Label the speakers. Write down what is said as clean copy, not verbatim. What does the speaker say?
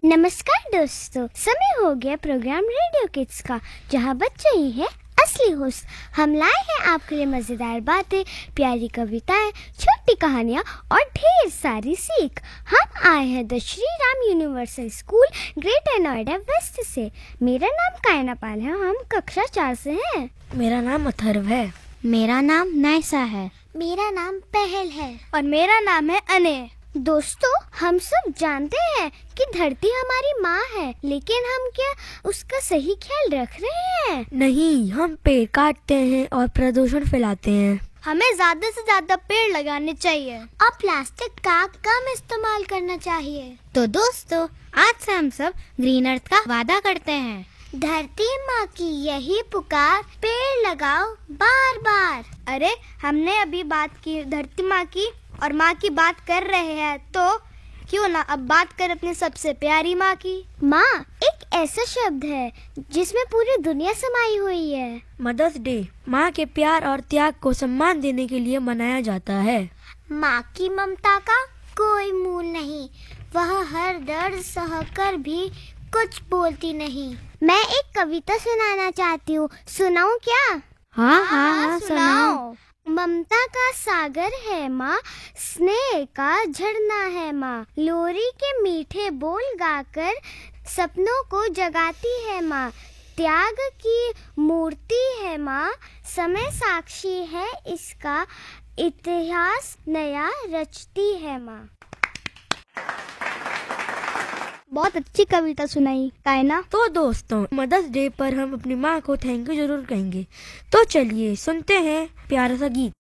Speaker 1: नमस्कार दोस्तों, समय हो गया प्रोग्राम रेडियो किड्स का, जहां बच्चे ही है असली होस्ट। हम लाए हैं आपके लिए मजेदार बातें, प्यारी कविताएं, छोटी कहानियां और ढेर सारी सीख। हम आए हैं the Shri Ram universal school, greater Noida waste से। मेरा नाम कायना पाल है, हम कक्षा 4 से हैं।
Speaker 2: मेरा नाम अथर्व है।
Speaker 3: मेरा नाम नायसा है।
Speaker 4: मेरा नाम पहल है।
Speaker 5: और मेरा नाम है अने।
Speaker 1: दोस्तों, हम सब जानते हैं कि धरती हमारी माँ है, लेकिन हम क्या उसका सही ख्याल रख रहे हैं?
Speaker 2: नहीं, हम पेड़ काटते हैं और प्रदूषण फैलाते हैं।
Speaker 5: हमें ज्यादा से ज्यादा पेड़ लगाने चाहिए
Speaker 4: और प्लास्टिक का कम इस्तेमाल करना चाहिए।
Speaker 3: तो दोस्तों, आज से हम सब ग्रीन अर्थ का वादा करते हैं।
Speaker 4: धरती माँ की यही पुकार, पेड़ लगाओ बार बार।
Speaker 5: अरे, हमने अभी बात की धरती माँ की और माँ की बात कर रहे हैं, तो क्यों ना अब बात कर अपनी सबसे प्यारी माँ की।
Speaker 1: माँ एक ऐसा शब्द है जिसमें पूरी दुनिया समाई हुई है।
Speaker 2: मदर्स डे माँ के प्यार और त्याग को सम्मान देने के लिए मनाया जाता है।
Speaker 4: माँ की ममता का कोई मूल नहीं, वह हर दर्द सहकर भी कुछ बोलती नहीं।
Speaker 1: मैं एक कविता सुनाना चाहती हूँ, सुनाऊं क्या?
Speaker 3: हाँ, सुनाओ।
Speaker 1: ममता का सागर है माँ, स्नेह का झरना है माँ, लोरी के मीठे बोल गाकर सपनों को जगाती है माँ, त्याग की मूर्ति है माँ, समय साक्षी है इसका, इतिहास नया रचती है माँ।
Speaker 5: बहुत अच्छी कविता सुनाई कायना।
Speaker 2: तो दोस्तों, मदर्स डे पर हम अपनी माँ को थैंक यू जरूर कहेंगे। तो चलिए सुनते हैं प्यारा सा गीत।